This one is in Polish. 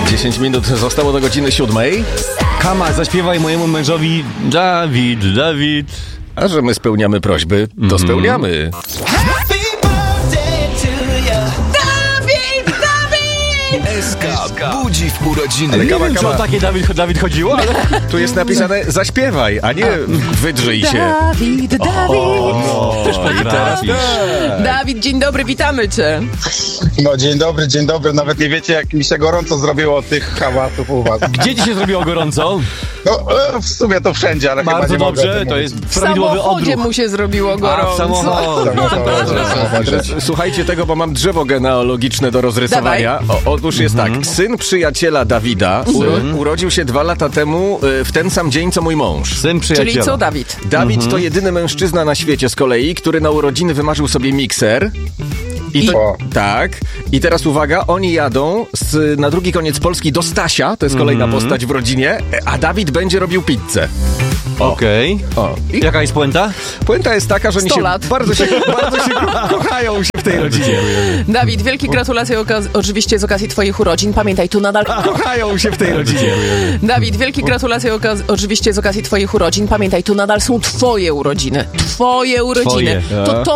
10 minut zostało do godziny 7. Kama, zaśpiewaj mojemu mężowi Dawid, Dawid. A że my spełniamy prośby, to spełniamy. SK budzi w urodziny. Nie wiem, czy o takie Dawid chodziło, ale... Tu jest napisane zaśpiewaj, a nie wydrzyj się. Dawid. Też potrafisz. Dawid, dzień dobry, witamy cię. No dzień dobry. Nawet nie wiecie, jak mi się gorąco zrobiło od tych hałasów u was. Gdzie ci się zrobiło gorąco? No w sumie to wszędzie, ale Bardzo chyba nie dobrze, mogę. to jest W prawidłowy samochodzie odruch. mu się zrobiło A, gorąco. w samochodzie. Słuchajcie tego, bo mam drzewo genealogiczne do rozrysowania. Otóż jest tak, syn przyjaciela Dawida urodził się 2 lata temu w ten sam dzień, co mój mąż. Syn przyjaciela. Czyli co, Dawid? Dawid to jedyny mężczyzna na świecie z kolei, który na urodziny wymarzył sobie mikser. Tak. I teraz uwaga, oni jadą na drugi koniec Polski do Stasia, to jest kolejna postać w rodzinie, a Dawid będzie robił pizzę. Okej. I Jaka jest puenta? puenta jest taka, że oni 100 się lat. bardzo się kochają się w tej rodzinie. Dawid, wielkie gratulacje oczywiście z okazji twoich urodzin. Pamiętaj, tu nadal... Kochają się w tej rodzinie. Dawid, wielkie gratulacje oczywiście z okazji twoich urodzin. Pamiętaj, tu nadal są twoje urodziny. Twoje urodziny. Twoje. To